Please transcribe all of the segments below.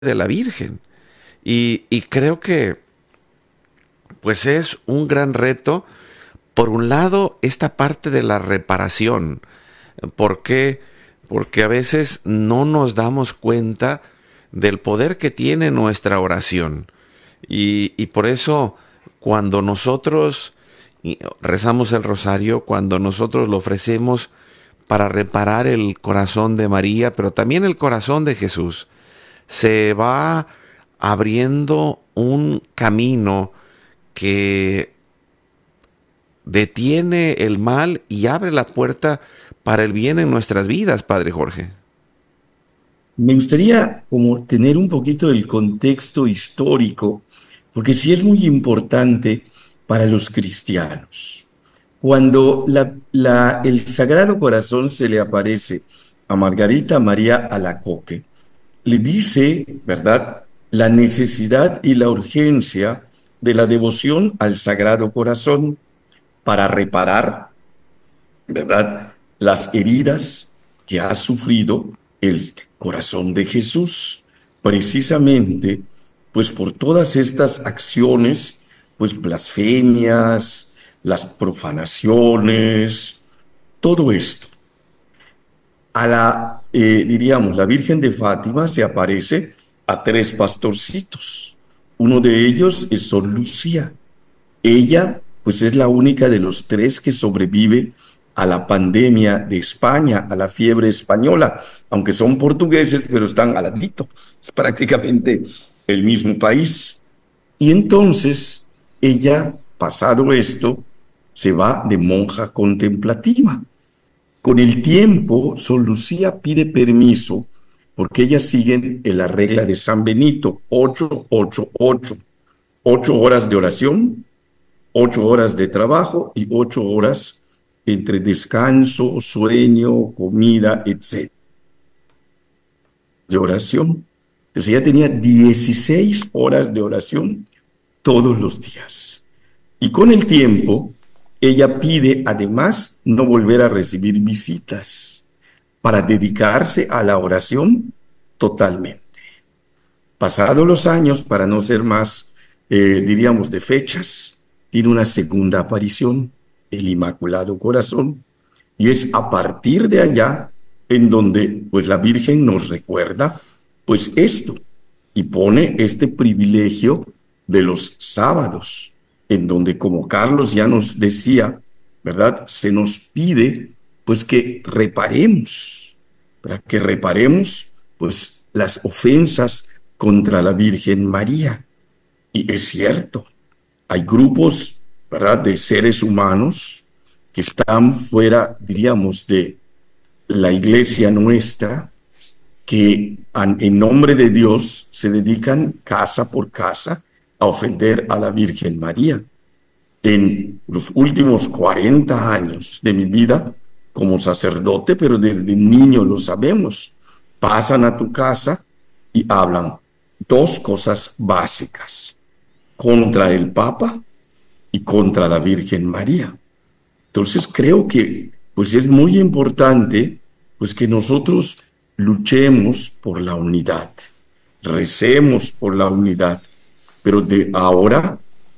de la Virgen. Y creo que pues es un gran reto, por un lado, esta parte de la reparación. ¿Por qué? Porque a veces no nos damos cuenta del poder que tiene nuestra oración. Y por eso, cuando nosotros rezamos el rosario, cuando nosotros lo ofrecemos para reparar el corazón de María, pero también el corazón de Jesús, se va abriendo un camino que detiene el mal y abre la puerta para el bien en nuestras vidas, Padre Jorge. Me gustaría como tener un poquito del contexto histórico, porque sí es muy importante para los cristianos. Cuando el Sagrado Corazón se le aparece a Margarita María Alacoque, le dice, ¿verdad?, la necesidad y la urgencia de la devoción al Sagrado Corazón para reparar, ¿verdad?, las heridas que ha sufrido el corazón de Jesús, precisamente, pues por todas estas acciones, pues blasfemias, las profanaciones, todo esto. Diríamos, la Virgen de Fátima se aparece a tres pastorcitos. Uno de ellos es Sor Lucía. Ella, pues es la única de los tres que sobrevive a la pandemia de España, a la fiebre española, aunque son portugueses, pero están al ladito. Es prácticamente el mismo país. Y entonces ella, pasado esto, se va de monja contemplativa. Con el tiempo, Sor Lucía pide permiso porque ellas siguen en la regla de San Benito, 8-8-8. 8 horas de oración, 8 horas de trabajo y 8 horas entre descanso, sueño, comida, etc. De oración. Entonces ella tenía 16 horas de oración todos los días. Y con el tiempo, ella pide además no volver a recibir visitas para dedicarse a la oración totalmente. Pasados los años, para no ser más, diríamos, de fechas, tiene una segunda aparición, el Inmaculado Corazón, y es a partir de allá en donde pues la Virgen nos recuerda pues esto y pone este privilegio de los sábados, en donde como Carlos ya nos decía, ¿verdad? Se nos pide pues que reparemos, para que reparemos pues las ofensas contra la Virgen María. Y es cierto, hay grupos, ¿verdad?, de seres humanos que están fuera, diríamos, de la iglesia nuestra, que en nombre de Dios se dedican casa por casa a ofender a la Virgen María. En los últimos 40 años de mi vida como sacerdote, pero desde niño lo sabemos, pasan a tu casa y hablan dos cosas básicas: contra el Papa y contra la Virgen María. Entonces creo que pues es muy importante pues que nosotros luchemos por la unidad, recemos por la unidad, pero de ahora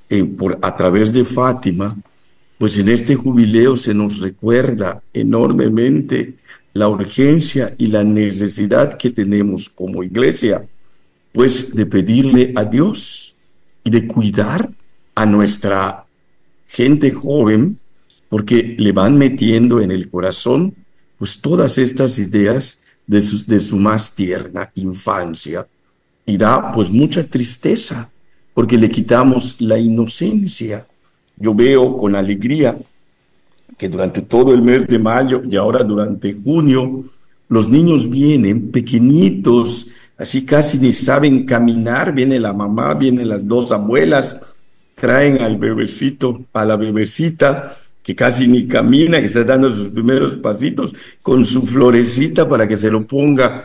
a través de Fátima, pues en este jubileo se nos recuerda enormemente la urgencia y la necesidad que tenemos como iglesia, pues de pedirle a Dios y de cuidar a nuestra gente joven, porque le van metiendo en el corazón pues todas estas ideas de su más tierna infancia, y da pues mucha tristeza porque le quitamos la inocencia. Yo veo con alegría que durante todo el mes de mayo y ahora durante junio, los niños vienen pequeñitos, así casi ni saben caminar, viene la mamá, vienen las dos abuelas, traen al bebecito, a la bebecita, que casi ni camina, que está dando sus primeros pasitos, con su florecita para que se lo ponga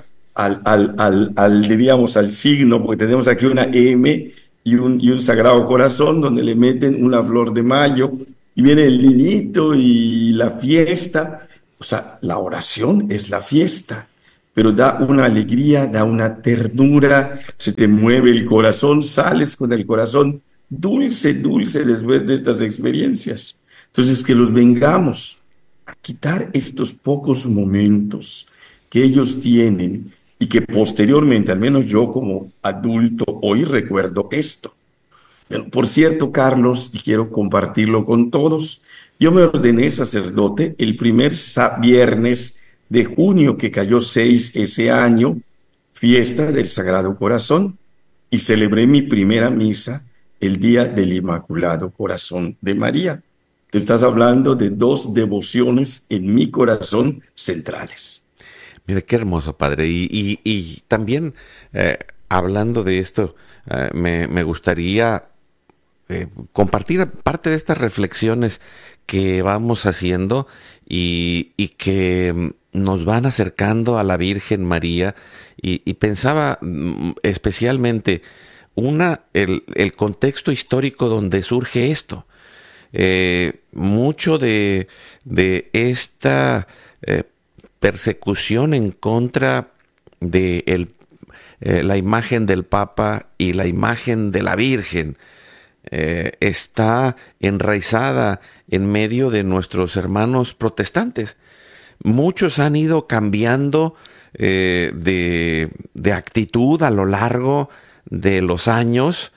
diríamos, al signo, porque tenemos aquí una M y un Sagrado Corazón, donde le meten una flor de mayo, y viene el niñito y la fiesta. O sea, la oración es la fiesta, pero da una alegría, da una ternura, se te mueve el corazón, sales con el corazón dulce, dulce después de estas experiencias. Entonces, que los vengamos a quitar estos pocos momentos que ellos tienen y que posteriormente, al menos yo como adulto, hoy recuerdo esto. Pero, por cierto, Carlos, y quiero compartirlo con todos, yo me ordené sacerdote el primer viernes de junio que cayó 6 ese año, fiesta del Sagrado Corazón, y celebré mi primera misa el día del Inmaculado Corazón de María. Te estás hablando de dos devociones en mi corazón centrales. Mira, qué hermoso, padre. Y también, hablando de esto, me gustaría compartir parte de estas reflexiones que vamos haciendo y que nos van acercando a la Virgen María. Y pensaba especialmente, el contexto histórico donde surge esto. Mucho de esta persecución en contra de la imagen del Papa y la imagen de la Virgen está enraizada en medio de nuestros hermanos protestantes. Muchos han ido cambiando de actitud a lo largo de los años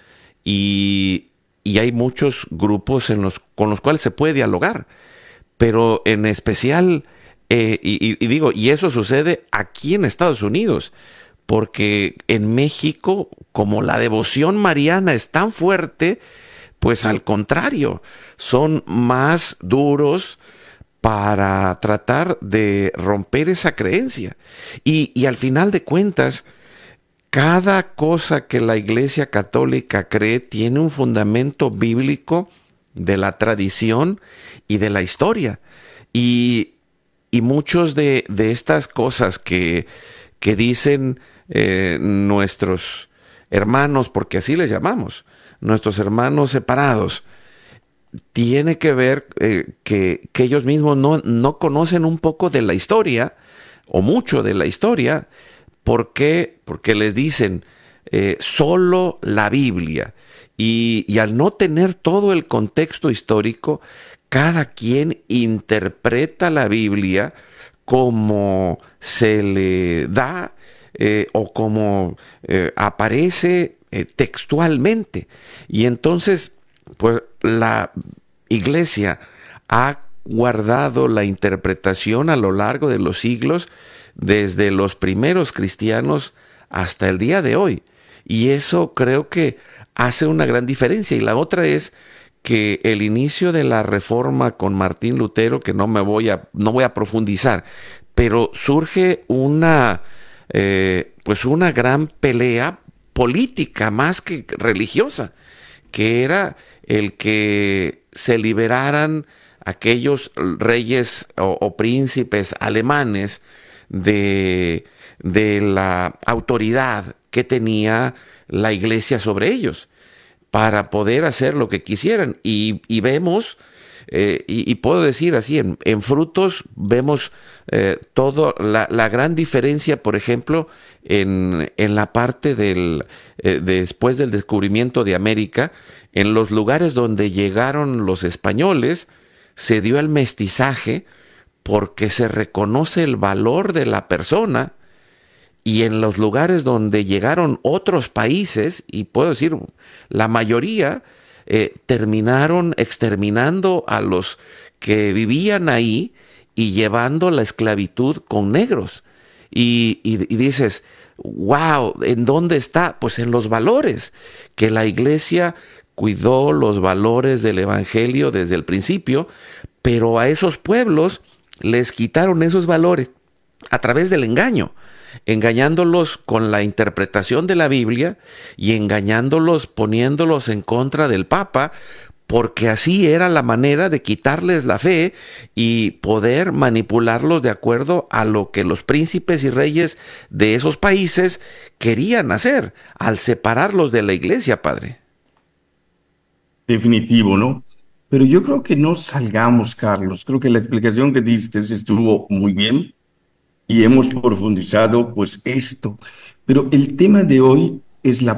y hay muchos grupos con los cuales se puede dialogar, pero en especial, y digo, y eso sucede aquí en Estados Unidos, porque en México, como la devoción mariana es tan fuerte, pues al contrario, son más duros para tratar de romper esa creencia. Y al final de cuentas, cada cosa que la Iglesia Católica cree tiene un fundamento bíblico de la tradición y de la historia. Y, y muchos de estas cosas que dicen nuestros hermanos, porque así les llamamos, nuestros hermanos separados, tiene que ver que ellos mismos no conocen un poco de la historia, o mucho de la historia. ¿Por qué? Porque les dicen solo la Biblia. Y al no tener todo el contexto histórico, cada quien interpreta la Biblia como se le da o como aparece textualmente. Y entonces, pues la Iglesia ha guardado la interpretación a lo largo de los siglos, desde los primeros cristianos hasta el día de hoy. Y eso creo que hace una gran diferencia. Y la otra es que el inicio de la Reforma con Martín Lutero, que no voy a profundizar, pero surge pues una gran pelea política más que religiosa, que era el que se liberaran aquellos reyes o príncipes alemanes de la autoridad que tenía la Iglesia sobre ellos, para poder hacer lo que quisieran. Y vemos, y puedo decir así, en frutos vemos toda la gran diferencia, por ejemplo, en la parte después del descubrimiento de América, en los lugares donde llegaron los españoles, se dio el mestizaje porque se reconoce el valor de la persona, y en los lugares donde llegaron otros países, y puedo decir la mayoría, terminaron exterminando a los que vivían ahí y llevando la esclavitud con negros. Y dices, wow, ¿en dónde está? Pues en los valores, que la Iglesia cuidó los valores del Evangelio desde el principio, pero a esos pueblos les quitaron esos valores a través del engaño, engañándolos con la interpretación de la Biblia y engañándolos poniéndolos en contra del Papa, porque así era la manera de quitarles la fe y poder manipularlos de acuerdo a lo que los príncipes y reyes de esos países querían hacer al separarlos de la Iglesia, padre. Definitivo, ¿no? Pero yo creo que no salgamos, Carlos. Creo que la explicación que diste estuvo muy bien. y hemos profundizado pues esto. Pero el tema de hoy es la